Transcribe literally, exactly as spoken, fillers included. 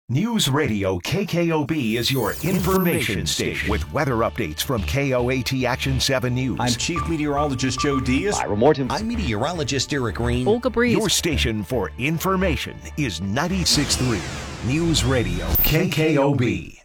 News Radio K K O B is your information station with weather updates from K O A T Action seven News. I'm Chief Meteorologist Joe Diaz. Ira Morton. I'm Meteorologist Eric Green. Olga Breeze. Your station for information is ninety-six point three News Radio K K O B.